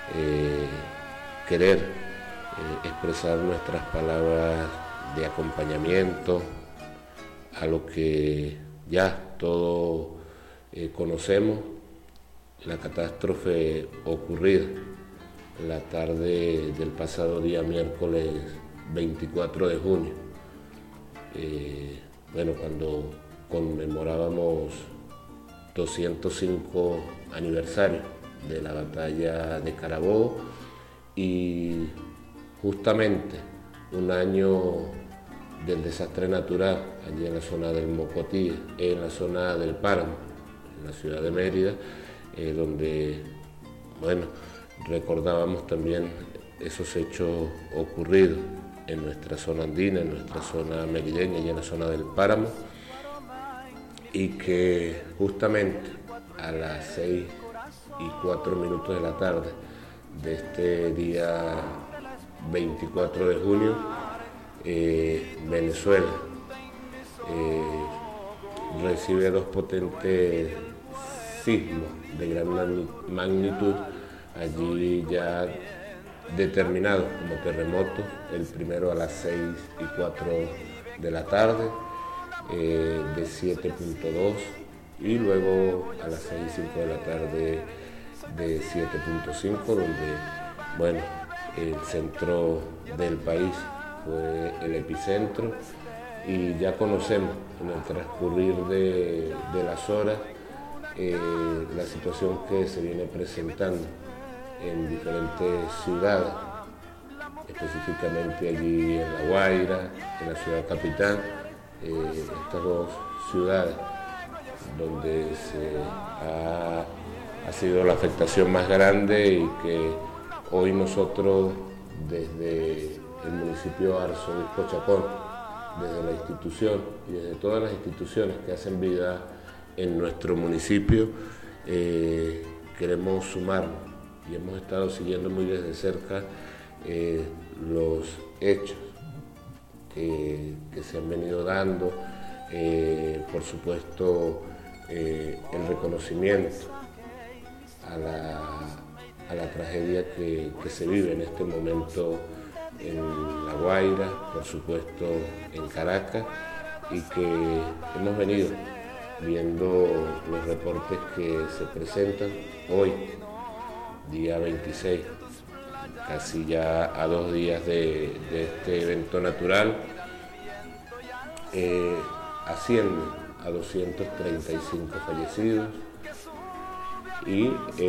querer expresar nuestras palabras de acompañamiento a lo que ya todos conocemos, la catástrofe ocurrida la tarde del pasado día miércoles 24 de junio. Cuando conmemorábamos 205 aniversario de la batalla de Carabobo y justamente un año del desastre natural allí en la zona del Mocotí, en la zona del Páramo, en la ciudad de Mérida, donde recordábamos también esos hechos ocurridos en nuestra zona andina, en nuestra zona merideña y en la zona del Páramo, y que justamente a las 6:04 de la tarde de este día 24 de junio, Venezuela recibe dos potentes sismos de gran magnitud, allí ya determinados como terremotos, el primero a las 6:04 de la tarde, de 7.2, y luego a las 6:05 de la tarde de 7.5, donde el centro del país fue el epicentro, y ya conocemos en el transcurrir de las horas la situación que se viene presentando en diferentes ciudades, específicamente allí en La Guaira, en la ciudad capital, estas dos ciudades donde ha sido la afectación más grande, y que hoy nosotros desde el municipio Arzobispo Chacón, desde la institución y desde todas las instituciones que hacen vida en nuestro municipio, queremos sumarnos, y hemos estado siguiendo muy desde cerca los hechos que se han venido dando, por supuesto el reconocimiento a la tragedia que se vive en este momento en La Guaira, por supuesto en Caracas, y que hemos venido viendo los reportes que se presentan hoy, día 26, casi ya a 2 días de este evento natural, asciende a 235 fallecidos y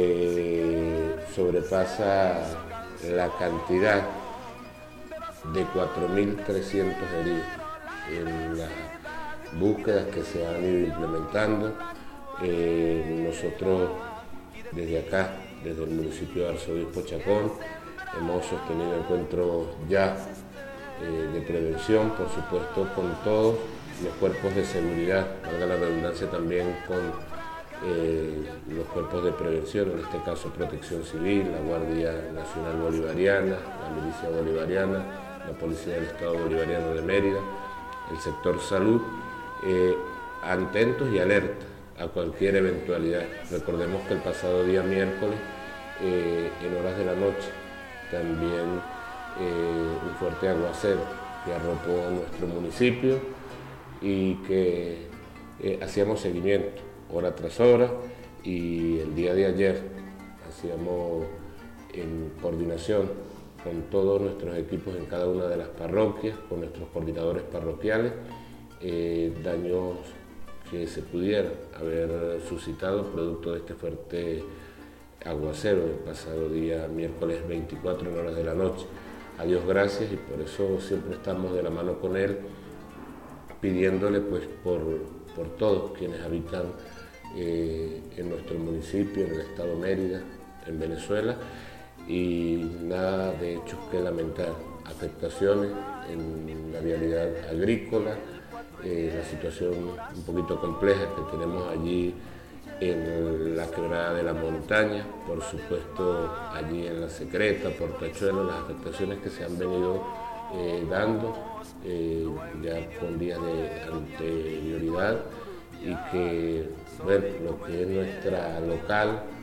sobrepasa la cantidad de 4.300 heridos en las búsquedas que se han ido implementando. Nosotros desde acá, desde el municipio de Arzobispo Chacón, hemos sostenido encuentros ya de prevención, por supuesto con todos los cuerpos de seguridad, valga la redundancia, también con los cuerpos de prevención, en este caso Protección Civil, la Guardia Nacional Bolivariana, la Milicia Bolivariana, la Policía del Estado Bolivariano de Mérida, el sector salud, atentos y alerta a cualquier eventualidad. Recordemos que el pasado día miércoles, en horas de la noche, también un fuerte aguacero que arropó nuestro municipio, y que hacíamos seguimiento hora tras hora, y el día de ayer hacíamos en coordinación con todos nuestros equipos en cada una de las parroquias, con nuestros coordinadores parroquiales, daños que se pudieran haber suscitado producto de este fuerte aguacero el pasado día miércoles 24 en horas de la noche. A Dios gracias, y por eso siempre estamos de la mano con Él, pidiéndole pues por todos quienes habitan en nuestro municipio, en el estado Mérida, en Venezuela, y nada de hechos que lamentar, afectaciones en la vialidad agrícola, la situación un poquito compleja que tenemos allí en la Quebrada de la Montaña, por supuesto allí en La Secreta, Portachuelo, las afectaciones que se han venido dando ya con días de anterioridad, y que lo que es nuestra local